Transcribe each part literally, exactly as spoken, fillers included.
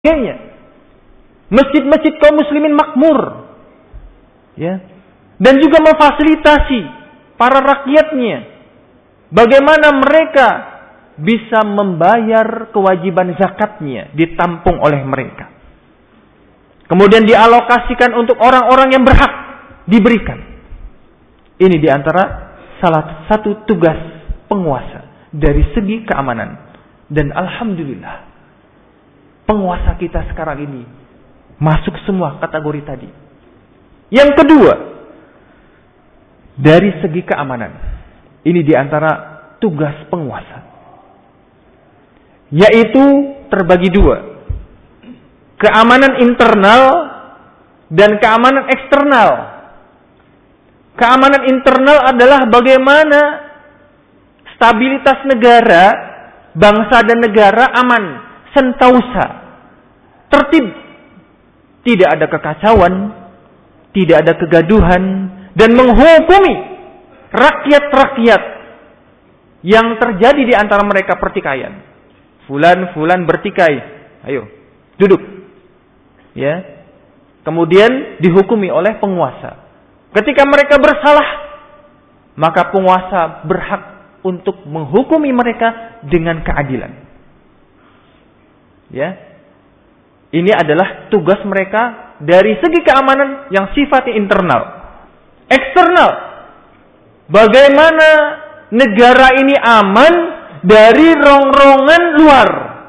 sebagainya. Masjid-masjid kaum muslimin makmur. Ya. Dan juga memfasilitasi para rakyatnya. Bagaimana mereka bisa membayar kewajiban zakatnya, ditampung oleh mereka. Kemudian dialokasikan untuk orang-orang yang berhak diberikan. Ini diantara salah satu tugas penguasa dari segi keamanan. Dan alhamdulillah, penguasa kita sekarang ini masuk semua kategori tadi. Yang kedua, dari segi keamanan, ini diantara tugas penguasa, yaitu terbagi dua. Keamanan internal dan keamanan eksternal. Keamanan internal adalah bagaimana stabilitas negara, bangsa dan negara aman, sentausa, tertib, tidak ada kekacauan, tidak ada kegaduhan, dan menghukumi rakyat-rakyat yang terjadi di antara mereka pertikaian. Fulan-fulan bertikai, ayo duduk. Ya, kemudian dihukumi oleh penguasa. Ketika mereka bersalah, maka penguasa berhak untuk menghukumi mereka dengan keadilan. Ya, ini adalah tugas mereka dari segi keamanan yang sifatnya internal. Eksternal, bagaimana negara ini aman dari rongrongan luar.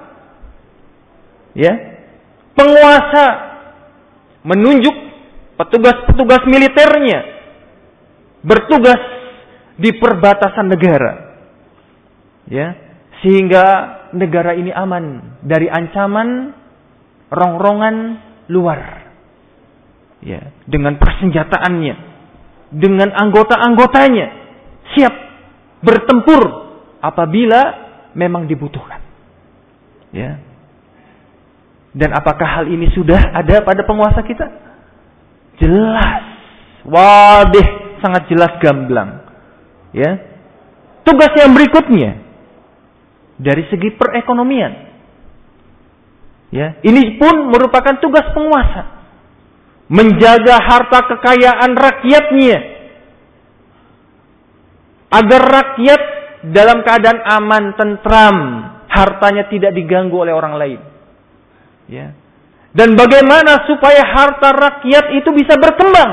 Ya, penguasa menunjuk petugas-petugas militernya bertugas di perbatasan negara, ya, sehingga negara ini aman dari ancaman rongrongan luar, ya, dengan persenjataannya, dengan anggota-anggotanya siap bertempur apabila memang dibutuhkan, ya. Dan apakah hal ini sudah ada pada penguasa kita? Jelas, wadih, sangat jelas gamblang. Ya, tugas yang berikutnya dari segi perekonomian. Ya, ini pun merupakan tugas penguasa, menjaga harta kekayaan rakyatnya, agar rakyat dalam keadaan aman, tentram, hartanya tidak diganggu oleh orang lain. Ya. Dan bagaimana supaya harta rakyat itu bisa berkembang,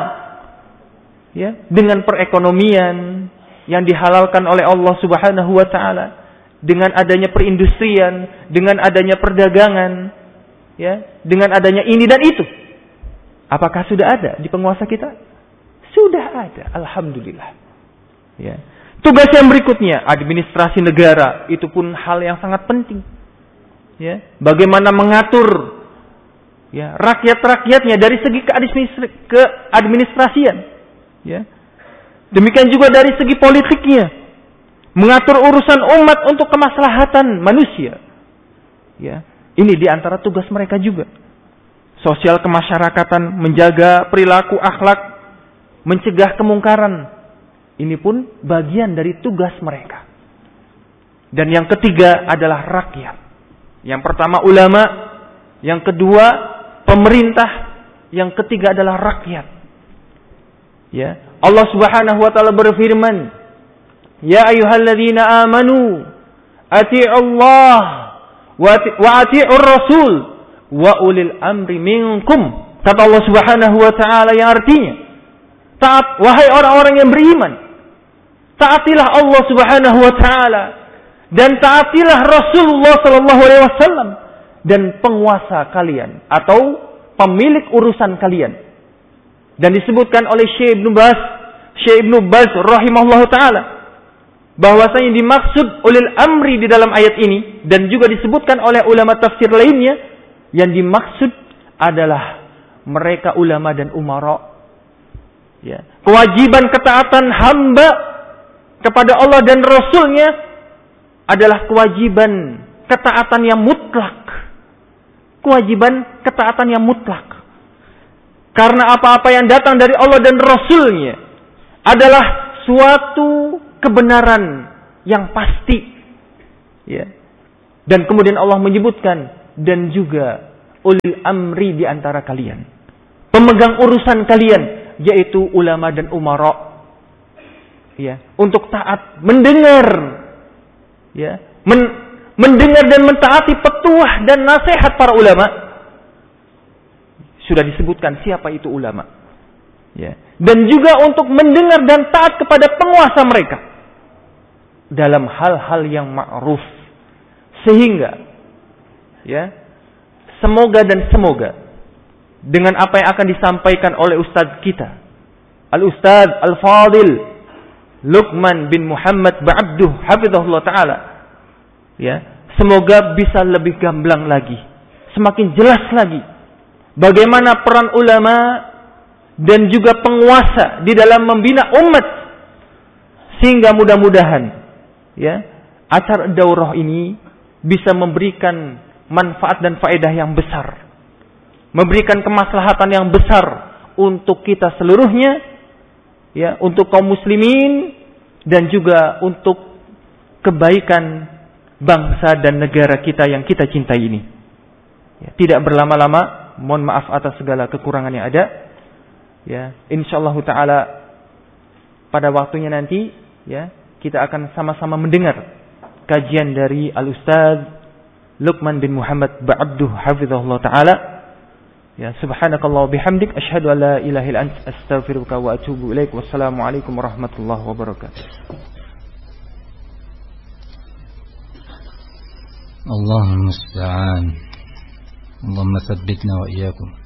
ya, dengan perekonomian yang dihalalkan oleh Allah Subhanahu wa taala, dengan adanya perindustrian, dengan adanya perdagangan, ya, dengan adanya ini dan itu. Apakah sudah ada di penguasa kita? Sudah ada, alhamdulillah. Ya. Tugas yang berikutnya, administrasi negara, itu pun hal yang sangat penting. Ya, bagaimana mengatur, ya, rakyat-rakyatnya dari segi keadministrasian, ya. Demikian juga dari segi politiknya, mengatur urusan umat untuk kemaslahatan manusia. Ya, ini diantara tugas mereka juga. Sosial kemasyarakatan, menjaga perilaku akhlak, mencegah kemungkaran. Ini pun bagian dari tugas mereka. Dan yang ketiga adalah rakyat. Yang pertama ulama, yang kedua pemerintah, yang ketiga adalah rakyat. Ya, Allah Subhanahu wa taala berfirman, "Ya ayyuhalladzina amanu, atii'ullah wa atii'ur rasul wa ulil amri minkum." Kata Allah Subhanahu wa taala yang artinya, taat wahai orang-orang yang beriman, taatilah Allah Subhanahu wa taala dan taatilah Rasulullah sallallahu alaihi wasallam dan penguasa kalian atau pemilik urusan kalian. Dan disebutkan oleh Syekh Ibnu Baz, Syekh Ibnu Baz rahimahullahu taala, bahwasanya dimaksud ulil amri di dalam ayat ini dan juga disebutkan oleh ulama tafsir lainnya, yang dimaksud adalah mereka ulama dan umara. Ya, kewajiban ketaatan hamba kepada Allah dan Rasulnya adalah kewajiban ketaatan yang mutlak. Kewajiban ketaatan yang mutlak. Karena apa-apa yang datang dari Allah dan Rasulnya adalah suatu kebenaran yang pasti. Ya. Dan kemudian Allah menyebutkan, dan juga ulil amri di antara kalian, pemegang urusan kalian, yaitu ulama dan umara, ya, untuk taat, mendengar, ya, men, mendengar dan mentaati petuah dan nasihat para ulama. Sudah disebutkan siapa itu ulama, ya, dan juga untuk mendengar dan taat kepada penguasa mereka dalam hal-hal yang ma'ruf, sehingga, ya, semoga dan semoga dengan apa yang akan disampaikan oleh Ustadz kita, Al-Ustadz Al-Fadil Luqman bin Muhammad Ba'abduh hafizahullah ta'ala, ya, semoga bisa lebih gamblang lagi, semakin jelas lagi bagaimana peran ulama dan juga penguasa di dalam membina umat, sehingga mudah-mudahan, ya, acara daurah ini bisa memberikan manfaat dan faedah yang besar, memberikan kemaslahatan yang besar untuk kita seluruhnya, ya, untuk kaum muslimin dan juga untuk kebaikan bangsa dan negara kita yang kita cintai ini. Ya, tidak berlama-lama, mohon maaf atas segala kekurangan yang ada. Ya, insyaallah taala pada waktunya nanti, ya, kita akan sama-sama mendengar kajian dari Al-Ustadz Luqman bin Muhammad Ba'abduh hafizahullah ta'ala. Ya, subhanakallah bihamdik asyhadu an la ilaha illa anta astaghfiruka wa atubu ilaik. Wassalamualaikum warahmatullahi wabarakatuh. Allahumma musta'an. Allahumma tsabbitna wa iyyakum.